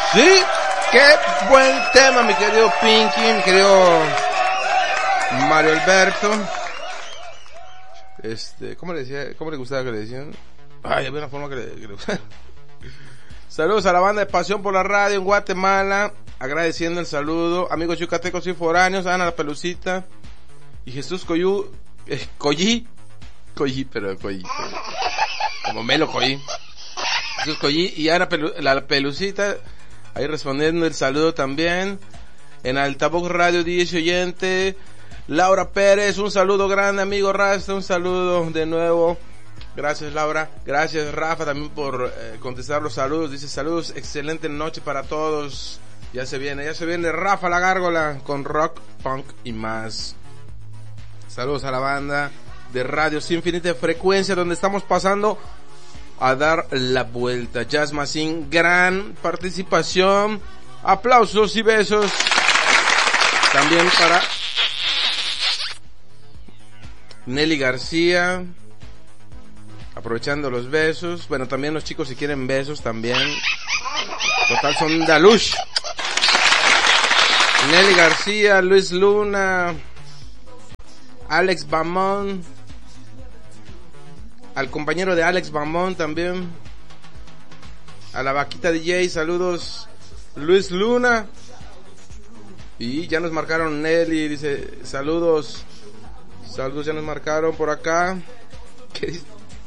Sí, qué buen tema, mi querido Pinky, mi querido Mario Alberto. ¿Cómo le decía? ¿Cómo le gustaba que le decían? Ay, había una forma que le gustaba. Saludos a la banda de Pasión por la Radio en Guatemala, agradeciendo el saludo, amigos yucatecos y foráneos, Ana la Pelucita y Jesús Collí, como Melo Collí, Jesús Collí y Ana la Pelucita, ahí respondiendo el saludo también, en Altavoz Radio 10 oyente, Laura Pérez, un saludo grande, amigo Rasta, un saludo de nuevo. Gracias Laura, gracias Rafa también por contestar los saludos, dice saludos, excelente noche para todos, ya se viene Rafa la Gárgola con rock, punk y más. Saludos a la banda de Radio Sin Infinita Frecuencia donde estamos pasando a dar la vuelta. Jazz Machine, gran participación, aplausos y besos también para Nelly García. Aprovechando los besos. Bueno, también los chicos si quieren besos también. Total son Dalush. Nelly García, Luis Luna, Alex Bamón. Al compañero de Alex Bamón también. A la vaquita DJ, saludos Luis Luna. Y ya nos marcaron Nelly, dice saludos. Saludos ya nos marcaron por acá. ¿Qué dice?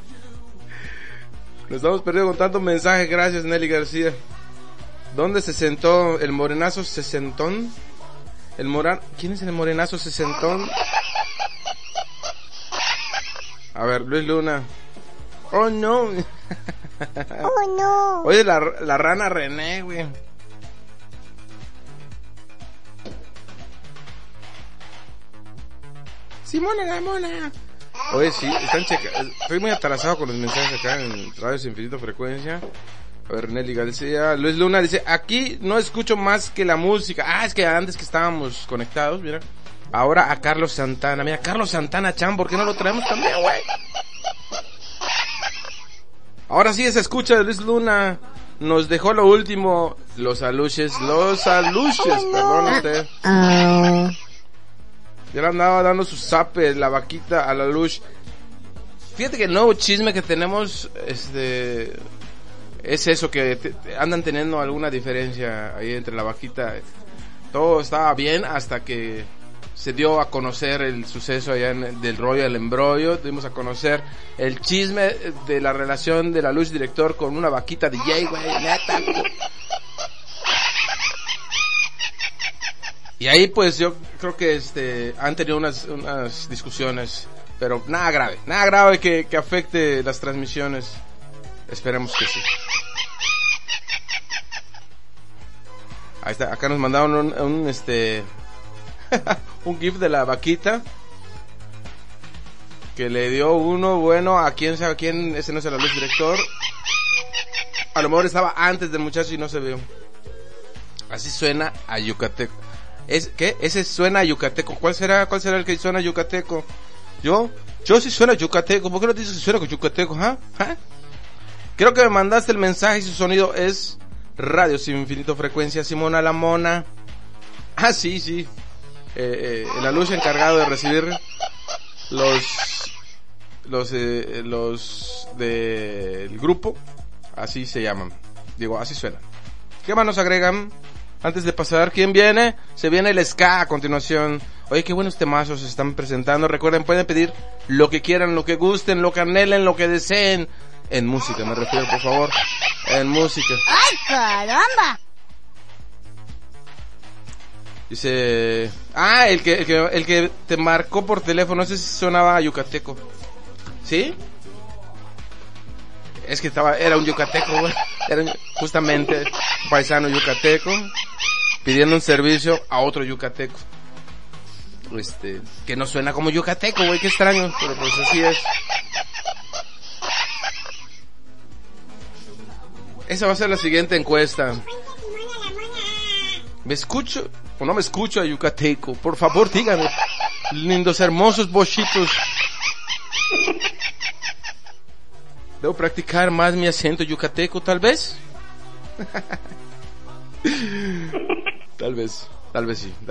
Nos estamos perdiendo con tantos mensajes, gracias Nelly García. ¿Dónde se sentó el morenazo sesentón? ¿Quién es el morenazo sesentón? A ver, Luis Luna. Oh no. Oh no. Oye, la rana René, güey. Simona la mona. Oye, sí, están checando. Estoy muy atrasado con los mensajes acá en Radio Sin Infinita Frecuencia. A ver, Nelly García. Luis Luna dice, aquí no escucho más que la música. Ah, es que antes que estábamos conectados, mira. Ahora a Carlos Santana. Mira, Carlos Santana, Chan, ¿por qué no lo traemos también, güey? Ahora sí se escucha de Luis Luna. Nos dejó lo último. Los aluches, perdón usted. Ya le andaba dando su zape, la vaquita a la luz. Fíjate que el nuevo chisme que tenemos es eso, que andan teniendo alguna diferencia ahí entre la vaquita. Todo estaba bien hasta que se dio a conocer el suceso allá del rollo del embrollo. Dimos a conocer el chisme de la relación de la luz director con una vaquita DJ, güey, neta. Y ahí pues yo creo que han tenido unas discusiones, pero nada grave que afecte las transmisiones. Esperemos que sí. Ahí está, acá nos mandaron un GIF de la vaquita que le dio uno bueno a quién sabe quién, ese no es el luz director. A lo mejor estaba antes del muchacho y no se vio. Así suena a yucateco. ¿Qué? Ese suena a yucateco. ¿Cuál será el que suena a yucateco? Yo sí suena a yucateco. ¿Por qué no dices que suena a yucateco? ¿Ah? Creo que me mandaste el mensaje y su sonido es Radio Sin Infinito Frecuencia. Simona la Mona. Ah, sí. El aluche encargado de recibir los del grupo. Así se llaman. Digo, así suena. ¿Qué más nos agregan? Antes de pasar, ¿quién viene? Se viene el ska a continuación. Oye, qué buenos temazos se están presentando. Recuerden, pueden pedir lo que quieran, lo que gusten, lo que anhelen, lo que deseen. En música, me refiero, por favor. En música. ¡Ay, caramba! Dice... Ah, el que te marcó por teléfono, ese sí sonaba a yucateco. ¿Sí? Es que era un yucateco, güey. Era justamente un paisano yucateco pidiendo un servicio a otro yucateco. Que no suena como yucateco, güey, qué extraño, pero pues así es. Esa va a ser la siguiente encuesta. ¿Me escucho o no me escucho a yucateco? Por favor, díganme. Lindos, hermosos bochitos. ¿Debo practicar más mi acento yucateco, tal vez? Tal vez sí. Tal vez sí.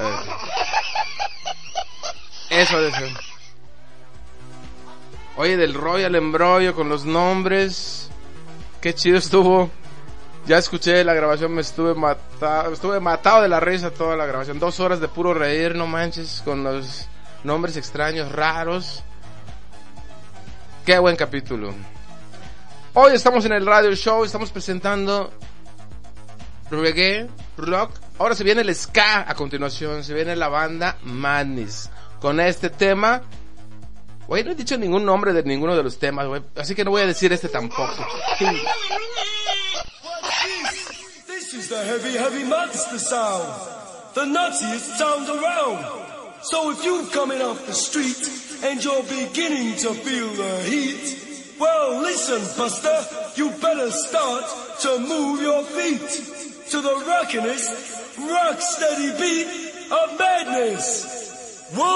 Eso debe ser. Oye, del Royal embrollo con los nombres. Qué chido estuvo. Ya escuché la grabación, estuve matado de la risa toda la grabación. 2 horas de puro reír, no manches, con los nombres extraños, raros. Qué buen capítulo. Hoy estamos en el radio show, estamos presentando reggae, rock. Ahora se viene el ska a continuación, se viene la banda Madness con este tema. Güey, no he dicho ningún nombre de ninguno de los temas, güey, así que no voy a decir este tampoco. This is the heavy monster sound, the nuttiest sound around. So if you're coming off the street and you're beginning to feel the heat, well listen buster, you better start to move your feet to the rockin'est, rock steady beat of madness.